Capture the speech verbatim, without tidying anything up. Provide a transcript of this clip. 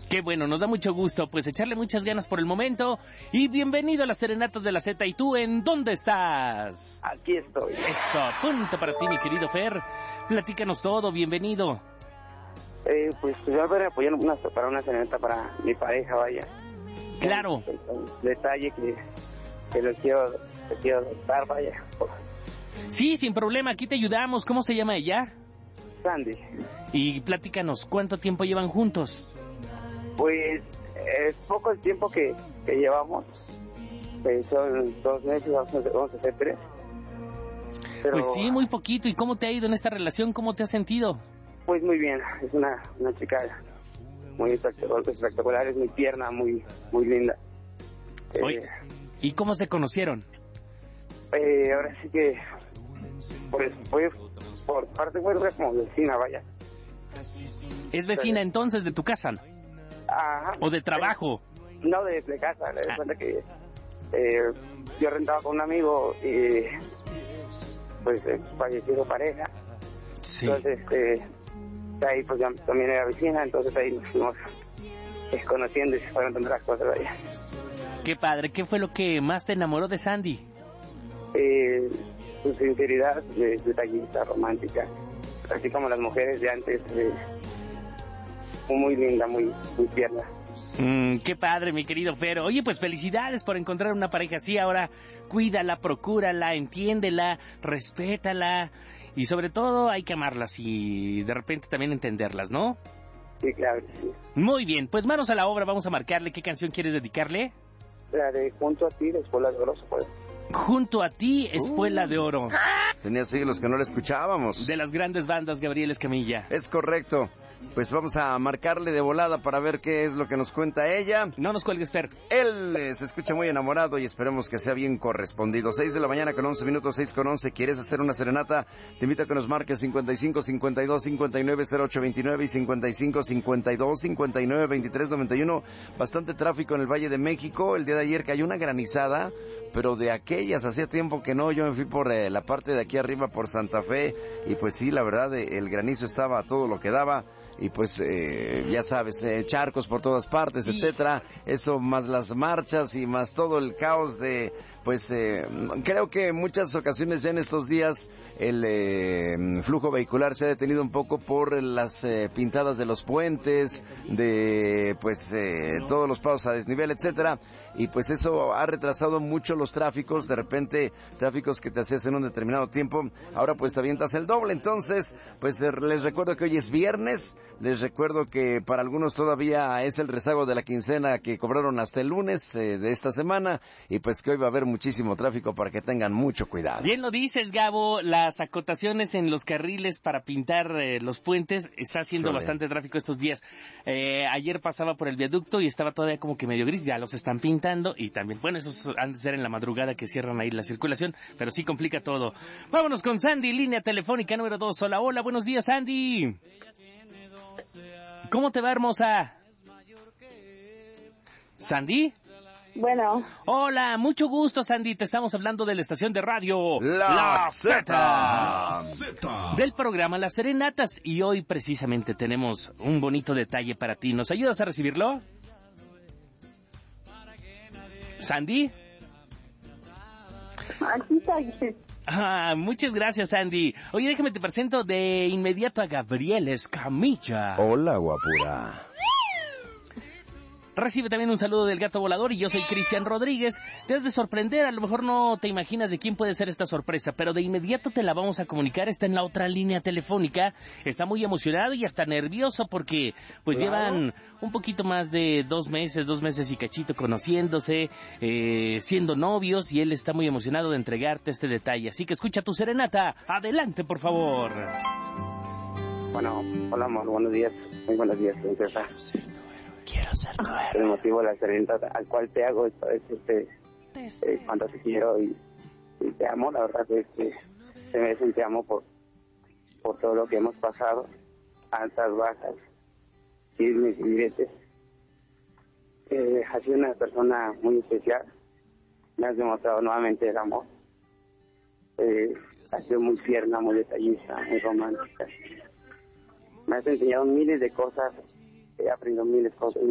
Qué bueno, nos da mucho gusto, pues echarle muchas ganas por el momento. Y bienvenido a las Serenatas de la Z. ¿Y tú en dónde estás? Aquí estoy. Eso, punto para ti, mi querido Fer. Platícanos todo, bienvenido. Eh, pues yo voy a apoyar una, para una serenata para mi pareja, vaya. Claro. El, el, el detalle que, que lo quiero, lo quiero dar, vaya. Sí, sin problema, aquí te ayudamos. ¿Cómo se llama ella? Sandy. Y platícanos, ¿cuánto tiempo llevan juntos? Pues es poco el tiempo que, que llevamos. Eh, son dos meses, vamos a, vamos a hacer tres. Pero, pues sí, muy poquito. ¿Y cómo te ha ido en esta relación? ¿Cómo te has sentido? Pues muy bien. Es una, una chica muy espectacular, es muy tierna, muy muy linda. Oye, eh, ¿y cómo se conocieron? Eh, ahora sí que pues fue por parte fue como vecina, vaya. ¿Es vecina entonces de tu casa? Ajá. ¿O de trabajo? No, de, de casa. Le doy cuenta que eh, yo rentaba con un amigo y pues eh, falleció pareja. Sí. Entonces eh, ahí pues ya también era vecina, entonces ahí nos fuimos eh, conociendo y se fueron dando las cosas allá. Qué padre. ¿Qué fue lo que más te enamoró de Sandy? Eh, su sinceridad, de, detallista, romántica, así como las mujeres de antes, eh, muy linda, muy, muy tierna. Mm, qué padre, mi querido Fer. Oye, pues felicidades por encontrar una pareja así. Ahora cuídala, procúrala, entiéndela, respétala y sobre todo hay que amarlas y de repente también entenderlas, ¿no? Sí, claro. Sí. Muy bien, pues manos a la obra, vamos a marcarle. ¿Qué canción quieres dedicarle? La de Junto a ti, de Espuela de Oro, pues. Junto a ti, Espuela uh, de Oro. Tenía siglos que no la escuchábamos. De las grandes bandas, Gabriel Escamilla. Es correcto. Pues vamos a marcarle de volada para ver qué es lo que nos cuenta ella. No nos cuelgues, Fer. Él eh, se escucha muy enamorado y esperemos que sea bien correspondido. seis de la mañana con once minutos, seis con once. ¿Quieres hacer una serenata? Te invito a que nos marques cincuenta y cinco, cincuenta y dos, cincuenta y nueve, cero ocho veintinueve y cincuenta y cinco, cincuenta y dos, cincuenta y nueve, veintitrés noventa y uno. Bastante tráfico en el Valle de México. El día de ayer cayó una granizada, pero de aquellas, hacía tiempo que no. Yo me fui por eh, la parte de aquí arriba, por Santa Fe, y pues sí, la verdad, eh, el granizo estaba a todo lo que daba. Y pues, eh, ya sabes, eh, charcos por todas partes, etcétera. Eso más las marchas y más todo el caos de, pues, eh, creo que en muchas ocasiones ya en estos días el eh, flujo vehicular se ha detenido un poco por las eh, pintadas de los puentes, de, pues, eh, todos los pasos a desnivel, etcétera. Y pues eso ha retrasado mucho los tráficos. De repente, tráficos que te hacías en un determinado tiempo, ahora pues te avientas el doble. Entonces, pues eh, les recuerdo que hoy es viernes. Les recuerdo que para algunos todavía es el rezago de la quincena que cobraron hasta el lunes eh, de esta semana, y pues que hoy va a haber muchísimo tráfico para que tengan mucho cuidado. Bien lo dices, Gabo, las acotaciones en los carriles para pintar eh, los puentes, está haciendo Chole. bastante tráfico estos días. Eh, ayer pasaba por el viaducto y estaba todavía como que medio gris, ya los están pintando y también, bueno, esos han de ser en la madrugada que cierran ahí la circulación, pero sí complica todo. Vámonos con Sandy, línea telefónica número dos. Hola, hola, buenos días, Sandy. ¿Cómo te va, hermosa? ¿Sandy? Bueno. Hola, mucho gusto, Sandy. Te estamos hablando de la estación de radio La, la Z. Z. Del programa Las Serenatas. Y hoy precisamente tenemos un bonito detalle para ti. ¿Nos ayudas a recibirlo? ¿Sandy? Aquí estoy. Ah, muchas gracias, Sandy. Oye, déjame te presento de inmediato a Gabriel Escamilla. Hola, guapura. Recibe también un saludo del Gato Volador y yo soy Cristian Rodríguez. Te has de sorprender, a lo mejor no te imaginas de quién puede ser esta sorpresa, pero de inmediato te la vamos a comunicar. Está en la otra línea telefónica, está muy emocionado y hasta nervioso porque pues claro. llevan un poquito más de dos meses, dos meses y cachito conociéndose, eh, siendo novios, y él está muy emocionado de entregarte este detalle. Así que escucha tu serenata, adelante por favor. Bueno, hola amor, buenos días, muy buenos días, princesa. Quiero ser tu héroe. El motivo de la serenata al cual te hago es para decirte eh, cuánto te quiero y, y te amo. La verdad es que te mereces y te amo por, por todo lo que hemos pasado, altas, bajas, chismes y diretes. Eh, has sido una persona muy especial. Me has demostrado nuevamente el amor. Eh, has sido muy tierna, muy detallista, muy romántica. Me has enseñado miles de cosas. He aprendido miles de cosas.